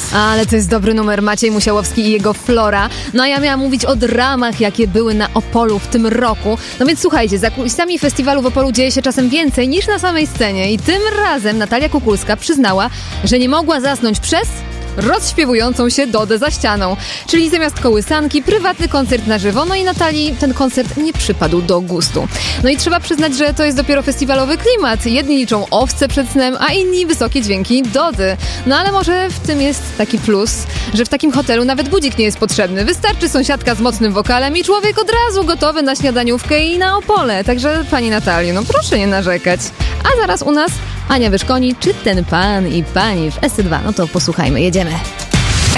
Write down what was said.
Ale to jest dobry numer, Maciej Musiałowski i jego Flora. No a ja miałam mówić o dramach, jakie były na Opolu w tym roku. No więc słuchajcie, za kulisami festiwalu w Opolu dzieje się czasem więcej niż na samej scenie. I tym razem Natalia Kukulska przyznała, że nie mogła zasnąć przez rozśpiewującą się Dodę za ścianą. Czyli zamiast kołysanki, prywatny koncert na żywo. No i Natalii ten koncert nie przypadł do gustu. No i trzeba przyznać, że to jest dopiero festiwalowy klimat. Jedni liczą owce przed snem, a inni wysokie dźwięki Dody. No ale może w tym jest taki plus, że w takim hotelu nawet budzik nie jest potrzebny. Wystarczy sąsiadka z mocnym wokalem i człowiek od razu gotowy na śniadaniówkę i na Opole. Także pani Natalii, no proszę nie narzekać. A zaraz u nas Ania Wyszkoni, czy ten pan i pani w SC2. No to posłuchajmy, jedziemy.